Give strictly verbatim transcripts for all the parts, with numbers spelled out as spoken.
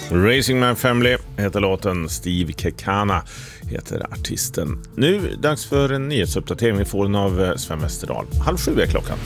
Racing Man Family heter låten, Steve Kekana heter artisten. Nu dags för en nyhetsuppdatering. Vi får den av Sven Westerdahl. Halv sju är klockan.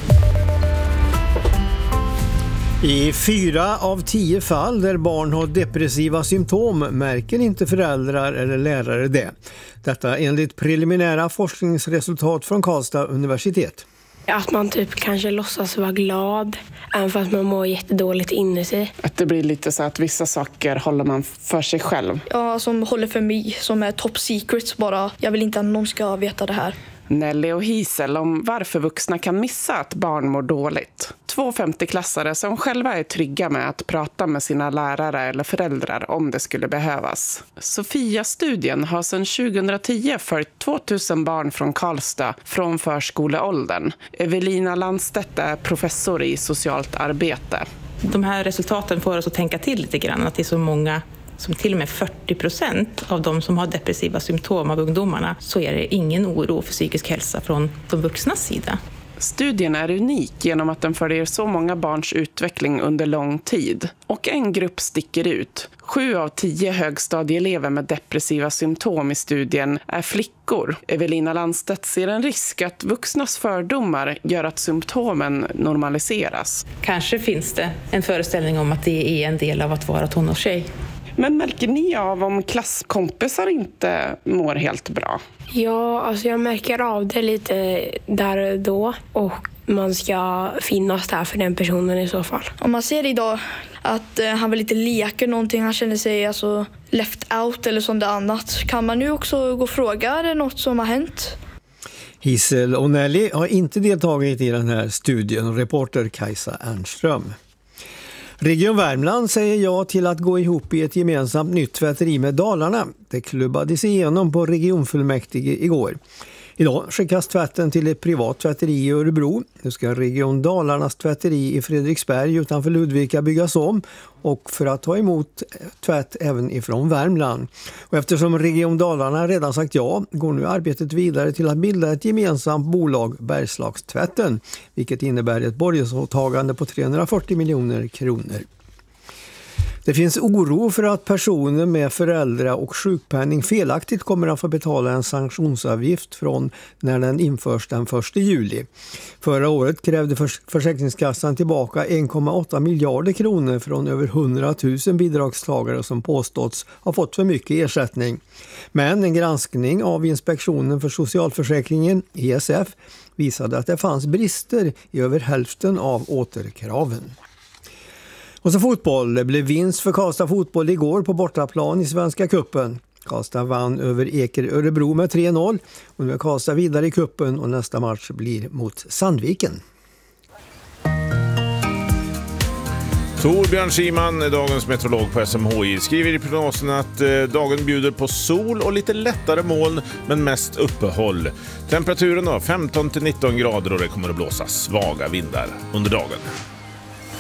I fyra av tio fall där barn har depressiva symptom märker inte föräldrar eller lärare det. Detta enligt preliminära forskningsresultat från Karlstad universitet. Att man typ kanske låtsas vara glad, även fast man mår jättedåligt inne sig. Att det blir lite så att vissa saker håller man för sig själv. Ja, som håller för mig, som är top secrets bara. Jag vill inte att någon ska veta det här. Nelly och Hisel om varför vuxna kan missa att barn mår dåligt. Två femtioklassare som själva är trygga med att prata med sina lärare eller föräldrar om det skulle behövas. Sofia-studien har sedan tjugohundratio följt tvåtusen barn från Karlstad från förskoleåldern. Evelina Landstedt är professor i socialt arbete. De här resultaten får oss att tänka till lite grann, att det är så många, som till och med fyrtio procent av de som har depressiva symptom av ungdomarna, så är det ingen oro för psykisk hälsa från de vuxnas sida. Studien är unik genom att den följer så många barns utveckling under lång tid. Och en grupp sticker ut. Sju av tio högstadieelever med depressiva symptom i studien är flickor. Evelina Landstedt ser en risk att vuxnas fördomar gör att symptomen normaliseras. Kanske finns det en föreställning om att det är en del av att vara tonårstjej. Men märker ni av om klasskompisar inte mår helt bra? Ja, alltså jag märker av det lite där och då. Och man ska finnas där för den personen i så fall. Om man ser idag att eh, han vill inte leka någonting, han känner sig alltså left out eller sånt annat. Kan man nu också gå och fråga, är det något som har hänt? Hisel och Nelly har inte deltagit i den här studien, reporter Kajsa Ernström. Region Värmland säger ja till att gå ihop i ett gemensamt nytt tvätteri med Dalarna. Det klubbades igenom på regionfullmäktige igår. Idag skickas tvätten till ett privat tvätteri i Örebro. Nu ska Region Dalarnas tvätteri i Fredriksberg utanför Ludvika byggas om, och för att ta emot tvätt även ifrån Värmland. Och eftersom Region Dalarna redan sagt ja går nu arbetet vidare till att bilda ett gemensamt bolag, Bergslagstvätten, vilket innebär ett borgensåtagande på trehundrafyrtio miljoner kronor. Det finns oro för att personer med föräldra- och sjukpenning felaktigt kommer att få betala en sanktionsavgift från när den införs den första juli. Förra året krävde Försäkringskassan tillbaka en komma åtta miljarder kronor från över hundratusen bidragstagare som påståtts ha fått för mycket ersättning. Men en granskning av Inspektionen för socialförsäkringen, I S F, visade att det fanns brister i över hälften av återkraven. Och så fotboll. Det blev vinst för Karlstad fotboll igår på bortaplan i Svenska kuppen. Karlstad vann över Eker Örebro med tre noll. Och nu är Karlstad vidare i kuppen och nästa match blir mot Sandviken. Torbjörn Schiman, dagens meteorolog på S M H I, skriver i prognosen att eh, dagen bjuder på sol och lite lättare moln, men mest uppehåll. Temperaturen då femton till nitton grader och det kommer att blåsa svaga vindar under dagen.